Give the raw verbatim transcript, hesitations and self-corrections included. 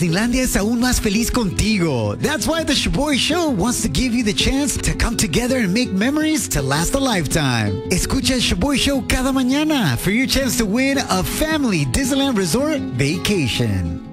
Disneylandia es aún más feliz contigo. That's why the Shaboy Show wants to give you the chance to come together and make memories to last a lifetime. Escucha el Shaboy Show cada mañana for your chance to win a family Disneyland Resort vacation.